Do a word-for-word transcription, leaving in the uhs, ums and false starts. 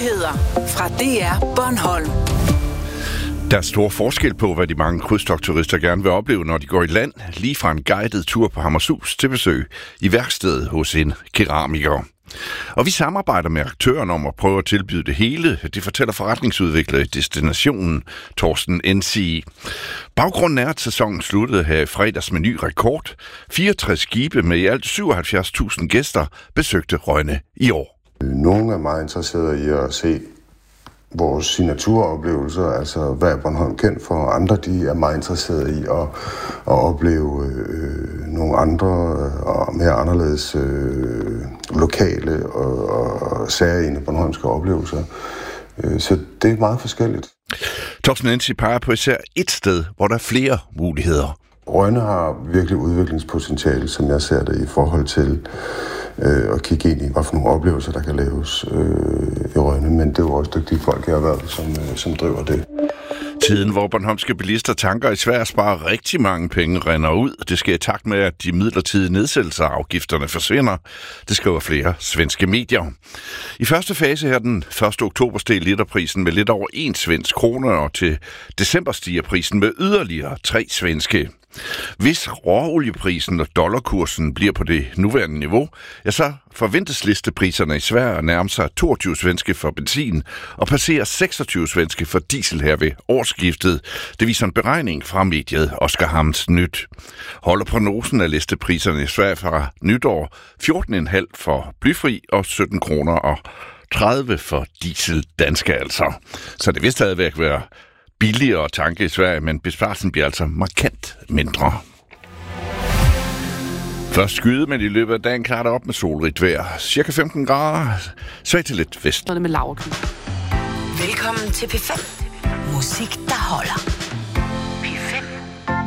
Nyheder fra D R Bornholm. Der er stor forskel på, hvad de mange krydstogtturister gerne vil opleve, når de går i land, lige fra en guided tur på Hammershus til besøg i værkstedet hos en keramiker. Og vi samarbejder med aktøren om at prøve at tilbyde det hele. Det fortæller forretningsudvikler i destinationen, Torsten Ensi. Baggrunden er, at sæsonen sluttede her i fredags med ny rekord. fireogtres skibe med i alt syvoghalvfjerds tusind gæster besøgte Rønne i år. Nogle er meget interesserede i at se vores signaturoplevelser, altså hvad er Bornholm kendt for. Andre de er meget interesserede i at, at opleve øh, nogle andre og mere anderledes øh, lokale og, og særegne bornholmske oplevelser. Så det er meget forskelligt. Torsten Ensi peger på især et sted, hvor der er flere muligheder. Rønne har virkelig udviklingspotentiale, som jeg ser det, i forhold til øh, at kigge ind i, hvad for nogle oplevelser, der kan laves øh, i Rønne. Men det er jo også dygtige folk i erhvervet, som, øh, som driver det. Tiden, hvor bornholmske bilister tanker i Sverige sparer rigtig mange penge, render ud. Det sker i takt med, at de midlertidige nedsættelser af afgifterne forsvinder. Det skriver flere svenske medier. I første fase her den første oktober steg literprisen med lidt over en svensk krone, og til december stiger prisen med yderligere tre svenske. Hvis råolieprisen og dollarkursen bliver på det nuværende niveau, ja, så forventes listepriserne i Sverige at nærme sig toogtyve svenske for benzin og passere seksogtyve svenske for diesel her ved årsskiftet. Det viser en beregning fra mediet Oskarshamns Nyt. Holder prognosen af listepriserne i Sverige fra nytår fjorten komma fem for blyfri og sytten kroner og tredive for diesel danske altså. Så det vil stadigvæk være billigere at tanke i Sverige, men besparelsen bliver altså markant mindre. Først skyde, men i løbet af dagen klarer det op med solrigt vejr. Cirka femten grader, svagt til lidt vest. Med laverkød. Velkommen til P fem. Musik, der holder.